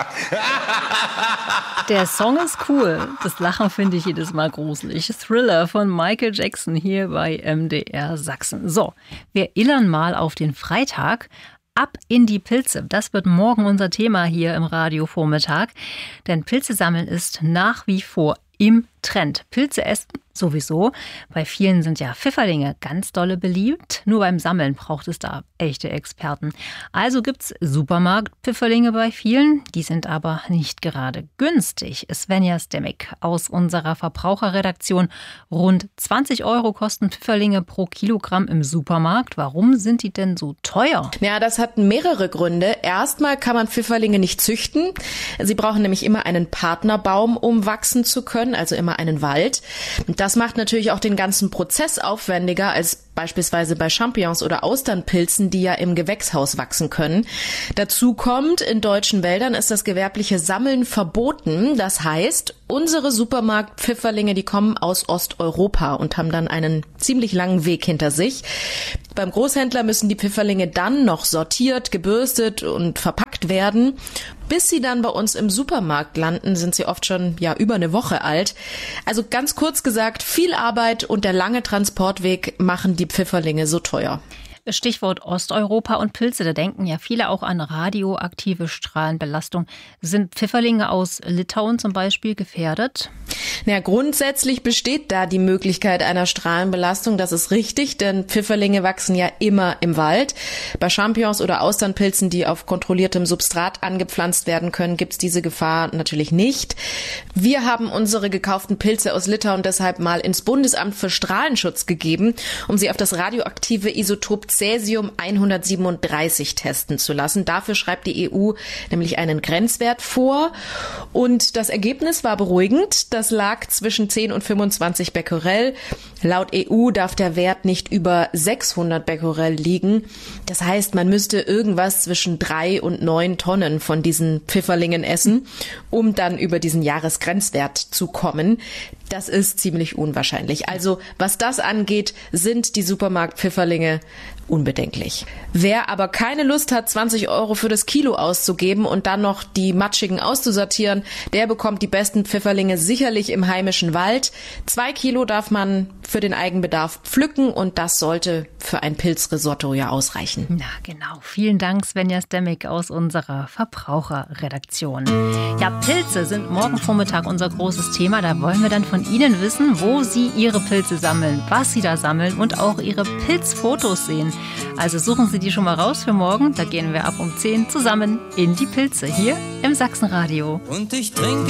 Der Song ist cool. Das Lachen finde ich jedes Mal gruselig. Thriller von Michael Jackson hier bei MDR Sachsen. So, wir illern mal auf den Freitag. Ab in die Pilze. Das wird morgen unser Thema hier im Radiovormittag. Denn Pilze sammeln ist nach wie vor im Trend. Pilze essen sowieso. Bei vielen sind ja Pfifferlinge ganz dolle beliebt. Nur beim Sammeln braucht es da echte Experten. Also gibt's Supermarkt-Pfifferlinge bei vielen. Die sind aber nicht gerade günstig. Svenja Stemmig aus unserer Verbraucherredaktion. Rund 20 € kosten Pfifferlinge pro Kilogramm im Supermarkt. Warum sind die denn so teuer? Ja, das hat mehrere Gründe. Erstmal kann man Pfifferlinge nicht züchten. Sie brauchen nämlich immer einen Partnerbaum, um wachsen zu können, also immer einen Wald. Das macht natürlich auch den ganzen Prozess aufwendiger als beispielsweise bei Champignons oder Austernpilzen, die ja im Gewächshaus wachsen können. Dazu kommt, in deutschen Wäldern ist das gewerbliche Sammeln verboten. Das heißt, unsere Supermarkt-Pfifferlinge, die kommen aus Osteuropa und haben dann einen ziemlich langen Weg hinter sich. Beim Großhändler müssen die Pfifferlinge dann noch sortiert, gebürstet und verpackt werden. Bis sie dann bei uns im Supermarkt landen, sind sie oft schon über eine Woche alt. Also ganz kurz gesagt, viel Arbeit und der lange Transportweg machen die Pfifferlinge so teuer. Stichwort Osteuropa und Pilze, da denken ja viele auch an radioaktive Strahlenbelastung. Sind Pfifferlinge aus Litauen zum Beispiel gefährdet? Grundsätzlich besteht da die Möglichkeit einer Strahlenbelastung, das ist richtig, denn Pfifferlinge wachsen ja immer im Wald. Bei Champignons oder Austernpilzen, die auf kontrolliertem Substrat angepflanzt werden können, gibt's diese Gefahr natürlich nicht. Wir haben unsere gekauften Pilze aus Litauen deshalb mal ins Bundesamt für Strahlenschutz gegeben, um sie auf das radioaktive Isotop Cäsium 137 testen zu lassen. Dafür schreibt die EU nämlich einen Grenzwert vor. Und das Ergebnis war beruhigend. Das lag zwischen 10 und 25 Becquerel. Laut EU darf der Wert nicht über 600 Becquerel liegen. Das heißt, man müsste irgendwas zwischen 3 und 9 Tonnen von diesen Pfifferlingen essen, um dann über diesen Jahresgrenzwert zu kommen. Das ist ziemlich unwahrscheinlich. Also was das angeht, sind die Supermarkt-Pfifferlinge unbedenklich. Wer aber keine Lust hat, 20 € für das Kilo auszugeben und dann noch die matschigen auszusortieren, der bekommt die besten Pfifferlinge sicherlich im heimischen Wald. 2 Kilo darf man für den Eigenbedarf pflücken und das sollte für ein Pilzrisotto ja ausreichen. Na genau. Vielen Dank, Svenja Stemmig aus unserer Verbraucherredaktion. Ja, Pilze sind morgen Vormittag unser großes Thema. Da wollen wir dann von Ihnen wissen, wo Sie Ihre Pilze sammeln, was Sie da sammeln und auch Ihre Pilzfotos sehen. Also suchen Sie die schon mal raus für morgen. Da gehen wir ab um 10 zusammen in die Pilze hier im Sachsenradio. Und ich trinke